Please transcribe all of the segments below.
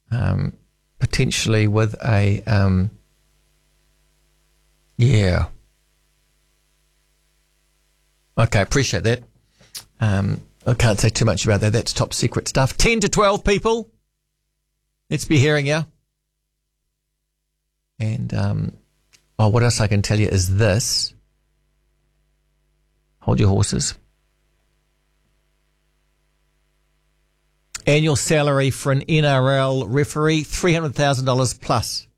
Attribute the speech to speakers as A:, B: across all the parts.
A: potentially with a, yeah. Okay, appreciate that. I can't say too much about that. That's top secret stuff. 10 to 12 people. Let's be hearing you. And, what else I can tell you is this. Hold your horses. Annual salary for an NRL referee, $300,000 plus.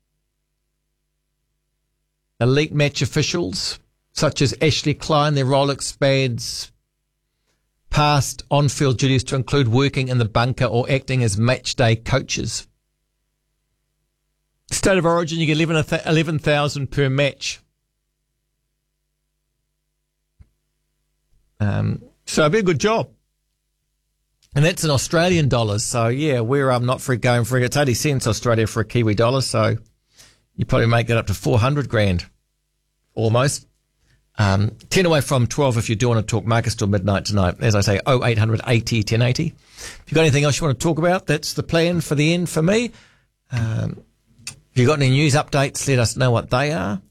A: Elite match officials, such as Ashley Klein, their role expands past on-field duties to include working in the bunker or acting as match day coaches. State of origin, you get $11,000 per match. So it'd be a good job. And that's in Australian dollars. So, yeah, we're not for going for it. It's 80 cents Australia for a Kiwi dollar. So you probably make that up to 400 grand. Almost. 10 away from 12 if you do want to talk markets till midnight tonight. As I say, 0800 80 1080. If you've got anything else you want to talk about, that's the plan for the end for me. If you've got any news updates, let us know what they are.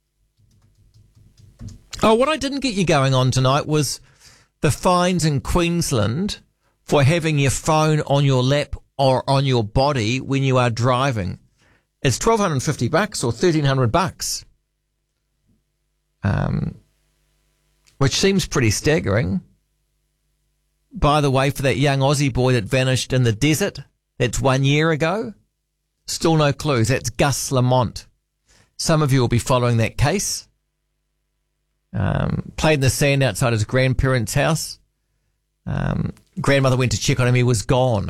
A: Oh, what I didn't get you going on tonight was the fines in Queensland for having your phone on your lap or on your body when you are driving. It's $1,250 or $1,300, which seems pretty staggering. By the way, for that young Aussie boy that vanished in the desert, that's 1 year ago, still no clues. That's Gus Lamont. Some of you will be following that case. Played in the sand outside his grandparents' house. Grandmother went to check on him. He was gone.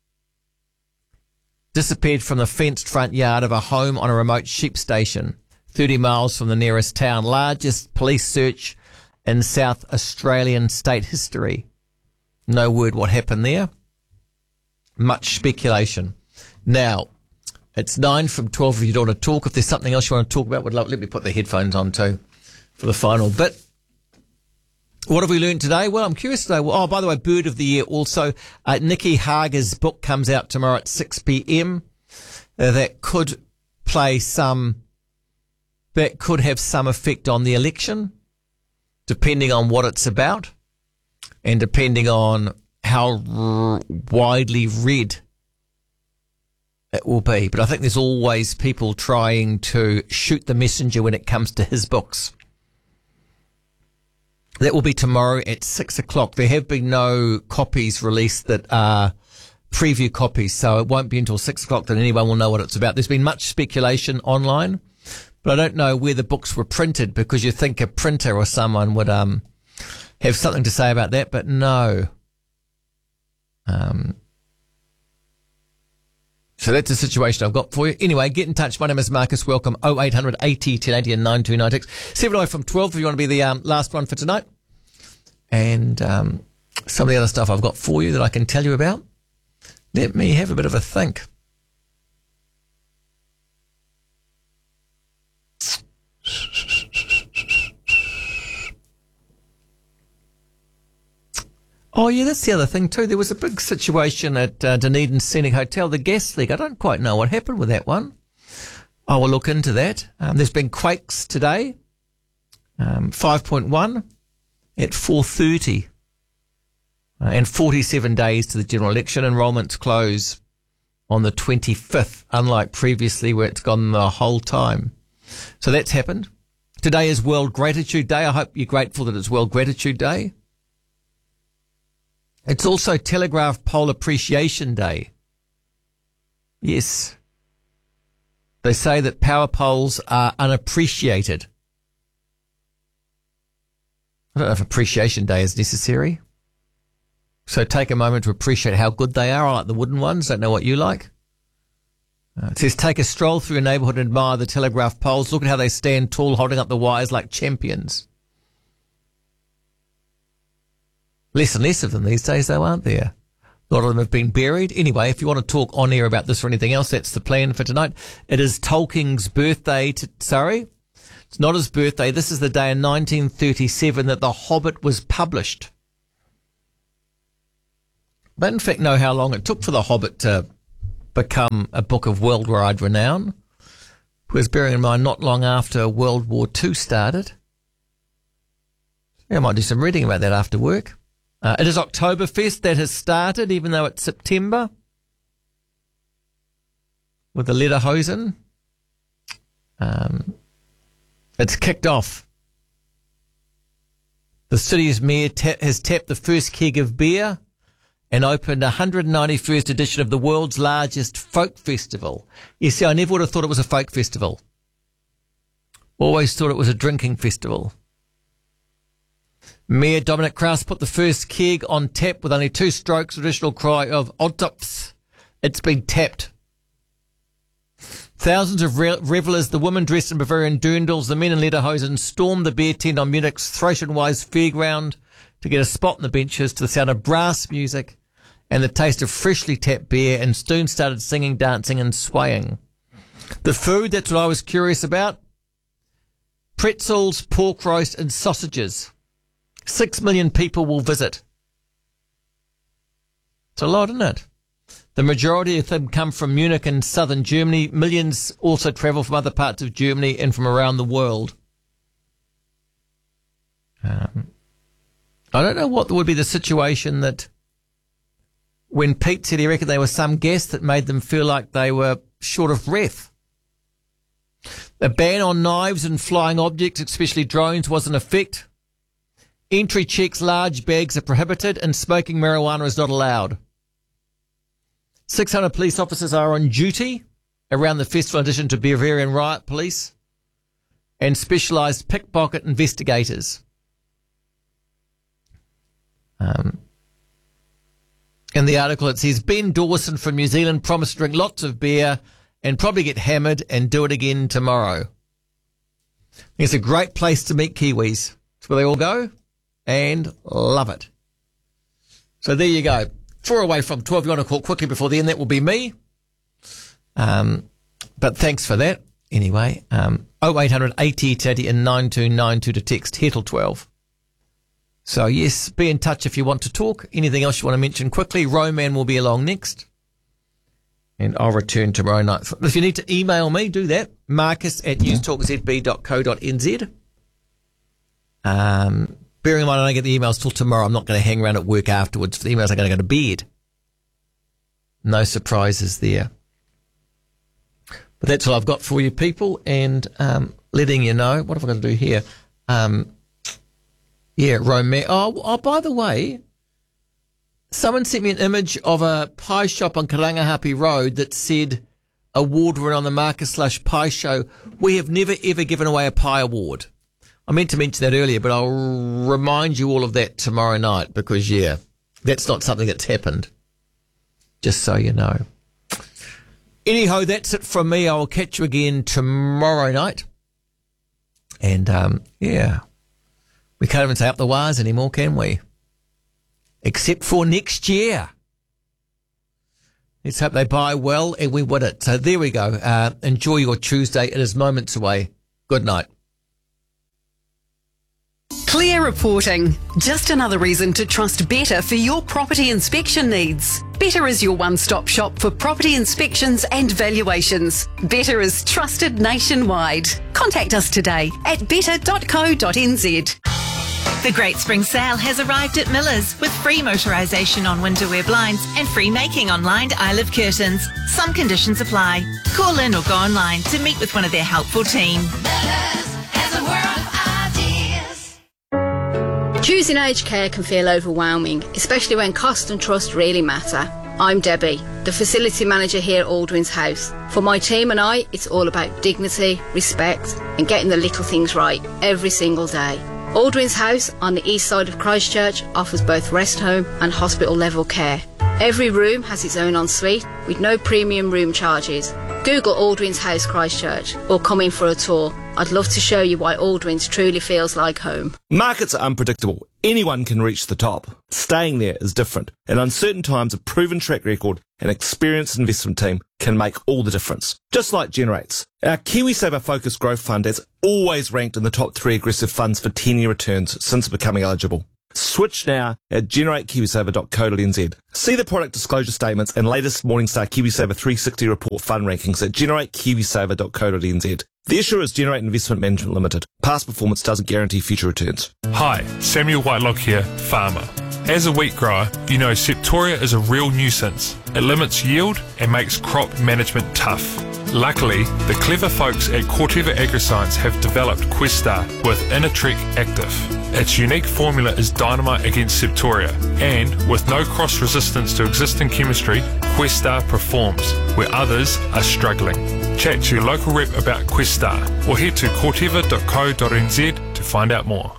A: Disappeared from the fenced front yard of a home on a remote sheep station, 30 miles from the nearest town. Largest police search in South Australian state history. No word what happened there. Much speculation. Now, it's 9 from 12 if you don't want to talk. If there's something else you want to talk about, let me put the headphones on too for the final bit. What have we learned today? Well, I'm curious today. Oh, by the way, Bird of the Year also. Nikki Hager's book comes out tomorrow at 6 p.m. That could have some effect on the election, depending on what it's about and depending on how widely read it will be. But I think there's always people trying to shoot the messenger when it comes to his books. That will be tomorrow at 6 o'clock. There have been no copies released that are preview copies, so it won't be until 6 o'clock that anyone will know what it's about. There's been much speculation online, but I don't know where the books were printed because you think a printer or someone would have something to say about that, but no. So that's the situation I've got for you. Anyway, get in touch. My name is Marcus. Welcome. 0800 80 1080 and 9296. 7 away from 12 if you want to be the last one for tonight. And some of the other stuff I've got for you that I can tell you about. Let me have a bit of a think. Oh, yeah, that's the other thing, too. There was a big situation at Dunedin Scenic Hotel, the gas leak. I don't quite know what happened with that one. I will look into that. There's been quakes today, 5.1 at 4:30, and 47 days to the general election. Enrolments close on the 25th, unlike previously where it's gone the whole time. So that's happened. Today is World Gratitude Day. I hope you're grateful that it's World Gratitude Day. It's also Telegraph Pole Appreciation Day. Yes. They say that power poles are unappreciated. I don't know if Appreciation Day is necessary. So take a moment to appreciate how good they are. I like the wooden ones. Don't know what you like. It says, take a stroll through your neighbourhood and admire the telegraph poles. Look at how they stand tall, holding up the wires like champions. Less and less of them these days, though, aren't there? A lot of them have been buried. Anyway, if you want to talk on air about this or anything else, that's the plan for tonight. It is Tolkien's birthday. It's not his birthday. This is the day in 1937 that The Hobbit was published. I don't, in fact, know how long it took for The Hobbit to become a book of worldwide renown. Because bearing in mind, not long after World War II started, I might do some reading about that after work. It is Oktoberfest that has started, even though it's September, with the Lederhosen. It's kicked off. The city's mayor has tapped the first keg of beer and opened 191st edition of the world's largest folk festival. You see, I never would have thought it was a folk festival. Always thought it was a drinking festival. Mayor Dominic Kraus put the first keg on tap with only 2 strokes, traditional cry of Ottops. It's been tapped. Thousands of revellers, the women dressed in Bavarian dirndls, the men in lederhosen, stormed the beer tent on Munich's Throshenwise fairground to get a spot in the benches to the sound of brass music and the taste of freshly tapped beer, and soon started singing, dancing and swaying. The food, that's what I was curious about. Pretzels, pork roast and sausages. 6 million people will visit. It's a lot, isn't it? The majority of them come from Munich and southern Germany. Millions also travel from other parts of Germany and from around the world. I don't know what would be the situation that when Pete said he reckoned there was some gas that made them feel like they were short of breath. A ban on knives and flying objects, especially drones, was in effect. Entry checks, large bags are prohibited, and smoking marijuana is not allowed. 600 police officers are on duty around the festival in addition to Bavarian riot police and specialised pickpocket investigators. In the article it says, Ben Dawson from New Zealand promised to drink lots of beer and probably get hammered and do it again tomorrow. It's a great place to meet Kiwis. It's where they all go and love it. So there you go. 4 away from 12. You want to call quickly before then, that will be me. But thanks for that. Anyway, 0800 80 80 and 9292 to text Hettle 12. So yes, be in touch if you want to talk. Anything else you want to mention quickly? Roman will be along next. And I'll return tomorrow night. If you need to email me, do that. Marcus@newstalkzb.co.nz. Bearing in mind I don't get the emails till tomorrow. I'm not going to hang around at work afterwards for the emails. I'm going to go to bed. No surprises there. But that's all I've got for you people, and letting you know. What have I got to do here? Roman. Oh, by the way, someone sent me an image of a pie shop on Karangahape Road that said award winner on the Marcus/Pie Show. We have never ever given away a pie award. I meant to mention that earlier, but I'll remind you all of that tomorrow night because, that's not something that's happened. Just so you know. Anyhow, that's it from me. I will catch you again tomorrow night. And, we can't even say up the wires anymore, can we? Except for next year. Let's hope they buy well and we win it. So there we go. Enjoy your Tuesday. It is moments away. Good night.
B: Clear reporting. Just another reason to trust Better for your property inspection needs. Better is your one-stop shop for property inspections and valuations. Better is trusted nationwide. Contact us today at better.co.nz.
C: The Great Spring Sale has arrived at Miller's with free motorisation on winterwear blinds and free making on lined Isle Curtains. Some conditions apply. Call in or go online to meet with one of their helpful team.
D: Miller's has a world of ideas.
E: Choosing aged care can feel overwhelming, especially when cost and trust really matter. I'm Debbie, the facility manager here at Aldwyn's House. For my team and I, it's all about dignity, respect and getting the little things right every single day. Aldwyn's House on the east side of Christchurch offers both rest home and hospital level care. Every room has its own ensuite with no premium room charges. Google Aldwyn's House Christchurch or come in for a tour. I'd love to show you why Aldwyn's truly feels like home.
F: Markets are unpredictable. Anyone can reach the top. Staying there is different. In uncertain times, a proven track record and experienced investment team can make all the difference. Just like Generates. Our KiwiSaver Focus Growth Fund has always ranked in the top 3 aggressive funds for 10-year returns since becoming eligible. Switch now at generatekiwisaver.co.nz. See the product disclosure statements and latest Morningstar KiwiSaver 360 report fund rankings at generatekiwisaver.co.nz. The issuer is Generate Investment Management Limited. Past performance doesn't guarantee future returns.
G: Hi, Samuel Whitelock here, farmer. As a wheat grower, you know Septoria is a real nuisance. It limits yield and makes crop management tough. Luckily, the clever folks at Corteva Agriscience have developed Questar with Inatrek Active. Its unique formula is dynamite against Septoria, and with no cross-resistance to existing chemistry, Questar performs where others are struggling. Chat to your local rep about Questar or head to corteva.co.nz to find out more.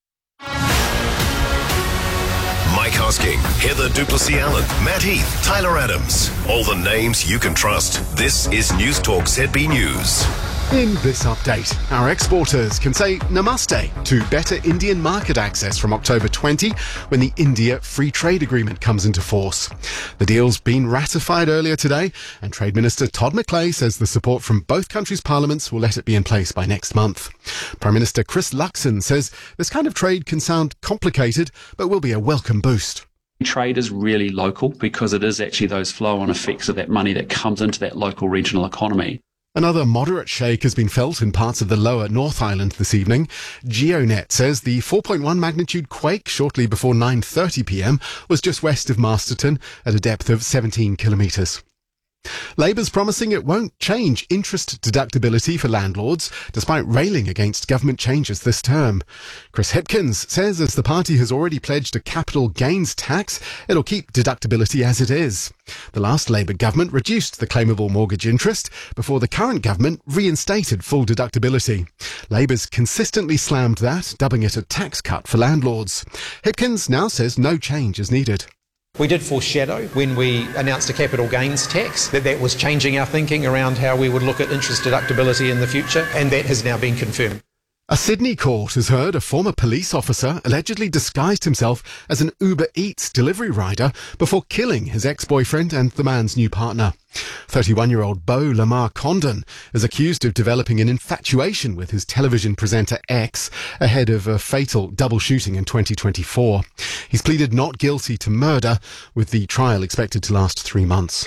H: Mike Hosking, Heather Duplessis-Allen, Matt Heath, Tyler Adams. All the names you can trust. This is News Talk ZB News.
I: In this update, our exporters can say namaste to better Indian market access from October 20 when the India Free Trade Agreement comes into force. The deal's been ratified earlier today, and Trade Minister Todd McClay says the support from both countries' parliaments will let it be in place by next month. Prime Minister Chris Luxon says this kind of trade can sound complicated, but will be a welcome boost.
J: Trade is really local because it is actually those flow-on effects of that money that comes into that local regional economy.
I: Another moderate shake has been felt in parts of the lower North Island this evening. GeoNet says the 4.1 magnitude quake shortly before 9:30 p.m. was just west of Masterton at a depth of 17 kilometres. Labour's promising it won't change interest deductibility for landlords, despite railing against government changes this term. Chris Hipkins says as the party has already pledged a capital gains tax, it'll keep deductibility as it is. The last Labour government reduced the claimable mortgage interest before the current government reinstated full deductibility. Labour's consistently slammed that, dubbing it a tax cut for landlords. Hipkins now says no change is needed.
K: We did foreshadow when we announced a capital gains tax that was changing our thinking around how we would look at interest deductibility in the future, and that has now been confirmed.
I: A Sydney court has heard a former police officer allegedly disguised himself as an Uber Eats delivery rider before killing his ex-boyfriend and the man's new partner. 31-year-old Beau Lamar Condon is accused of developing an infatuation with his television presenter ex ahead of a fatal double shooting in 2024. He's pleaded not guilty to murder, with the trial expected to last 3 months.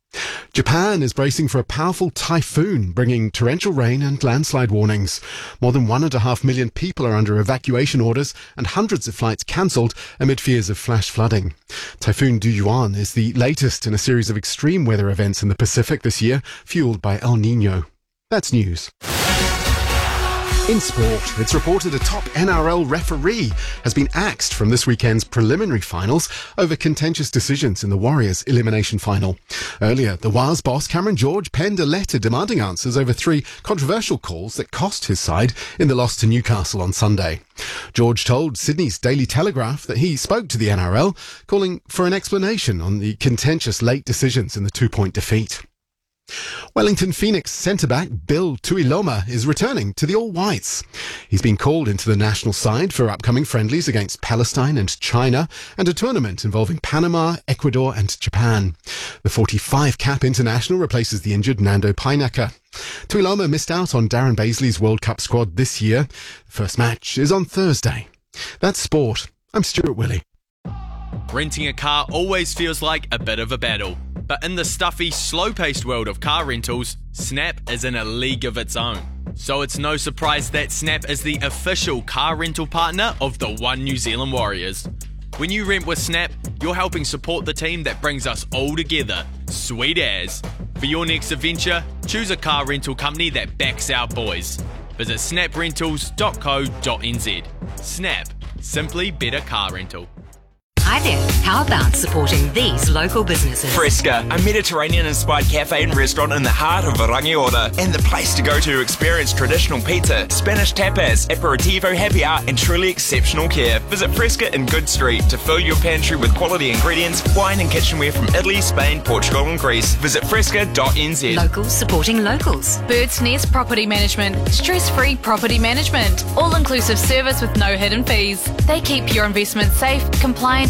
I: Japan is bracing for a powerful typhoon, bringing torrential rain and landslide warnings. More than 1.5 million people are under evacuation orders and hundreds of flights cancelled amid fears of flash flooding. Typhoon Duyuan is the latest in a series of extreme weather events in the Pacific this year, fuelled by El Niño. That's news. In sport, it's reported a top NRL referee has been axed from this weekend's preliminary finals over contentious decisions in the Warriors elimination final. Earlier, the Wars boss Cameron George penned a letter demanding answers over 3 controversial calls that cost his side in the loss to Newcastle on Sunday. George told Sydney's Daily Telegraph that he spoke to the NRL, calling for an explanation on the contentious late decisions in the 2-point defeat. Wellington Phoenix centre-back Bill Tuiloma is returning to the All Whites. He's been called into the national side for upcoming friendlies against Palestine and China and a tournament involving Panama, Ecuador and Japan. The 45-cap international replaces the injured Nando Painaka. Tuiloma missed out on Darren Bazley's World Cup squad this year. The first match is on Thursday. That's sport. I'm Stuart Willey.
L: Renting a car always feels like a bit of a battle. But in the stuffy, slow-paced world of car rentals, Snap is in a league of its own. So it's no surprise that Snap is the official car rental partner of the One New Zealand Warriors. When you rent with Snap, you're helping support the team that brings us all together. Sweet as. For your next adventure, choose a car rental company that backs our boys. Visit snaprentals.co.nz. Snap. Simply better car rental.
M: Hi there. How about supporting these local businesses?
N: Fresca, a Mediterranean-inspired cafe and restaurant in the heart of Rangiora, and the place to go to experience traditional pizza, Spanish tapas, aperitivo, happy hour, and truly exceptional care. Visit Fresca in Good Street to fill your pantry with quality ingredients, wine and kitchenware from Italy, Spain, Portugal, and Greece. Visit fresca.nz.
M: Locals supporting locals.
O: Bird's Nest Property Management. Stress-free property management. All-inclusive service with no hidden fees. They keep your investment safe, compliant,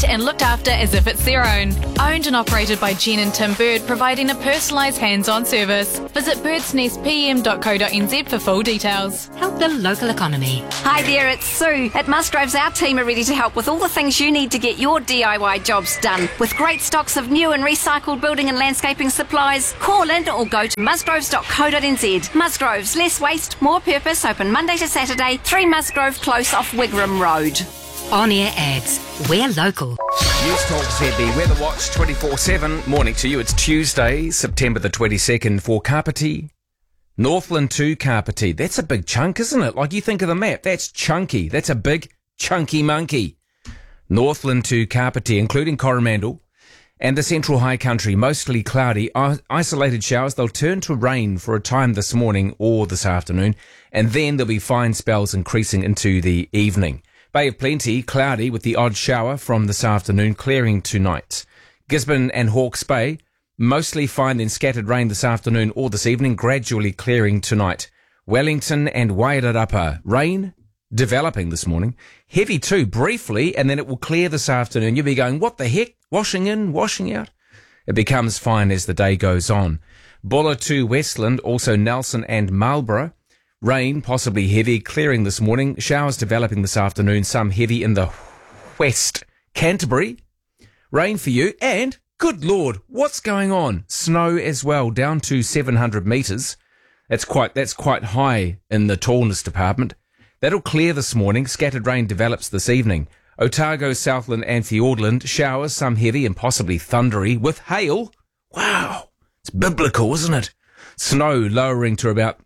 O: and looked after as if it's their own. Owned and operated by Jen and Tim Bird, providing a personalised hands-on service. Visit birdsnestpm.co.nz for full details.
M: Help the local economy.
P: Hi there, it's Sue. At Musgroves, our team are ready to help with all the things you need to get your DIY jobs done. With great stocks of new and recycled building and landscaping supplies, call in or go to musgroves.co.nz. Musgroves, less waste, more purpose, open Monday to Saturday, 3 Musgrove Close off Wigram Road.
M: On-air ads. We're local.
Q: News Talk ZB Weather Watch 24/7. Morning to you. It's Tuesday, September the 22nd for Kapiti. Northland to Kapiti. That's a big chunk, isn't it? Like you think of the map, that's chunky. That's a big, chunky monkey. Northland to Kapiti, including Coromandel and the Central High Country, mostly cloudy. Isolated showers, they'll turn to rain for a time this morning or this afternoon, and then there'll be fine spells increasing into the evening. Bay of Plenty, cloudy with the odd shower from this afternoon, clearing tonight. Gisborne and Hawke's Bay, mostly fine, then scattered rain this afternoon or this evening, gradually clearing tonight. Wellington and Wairarapa, rain developing this morning. Heavy too, briefly, and then it will clear this afternoon. You'll be going, what the heck? Washing in, washing out? It becomes fine as the day goes on. Bulla to Westland, also Nelson and Marlborough. Rain, possibly heavy, clearing this morning. Showers developing this afternoon, some heavy in the west. Canterbury, rain for you. And, good Lord, what's going on? Snow as well, down to 700 metres. That's quite high in the tallness department. That'll clear this morning. Scattered rain develops this evening. Otago, Southland and Fiordland, showers, some heavy and possibly thundery with hail. Wow, it's biblical, isn't it? Snow lowering to about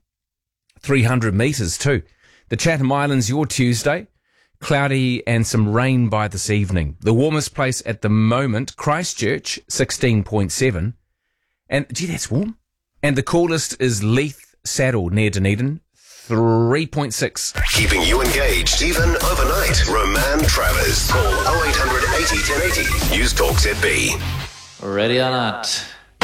Q: 300 metres too. The Chatham Islands, your Tuesday, cloudy and some rain by this evening. The warmest place at the moment, Christchurch, 16.7. And, gee, that's warm. And the coolest is Leith Saddle near Dunedin, 3.6.
H: Keeping you engaged even overnight. Roman Travers. Call 0800 80 1080. News Talk ZB.
R: Ready or not.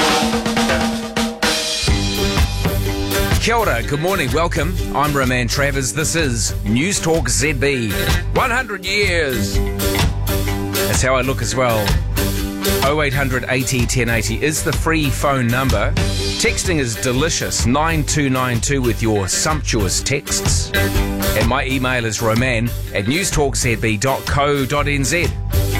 Q: Kia ora, good morning, welcome. I'm Roman Travers. This is News Talk ZB. 100 years. That's how I look as well. 0800 80 1080 is the free phone number. Texting is delicious, 9292 with your sumptuous texts. And my email is roman@newstalkzb.co.nz.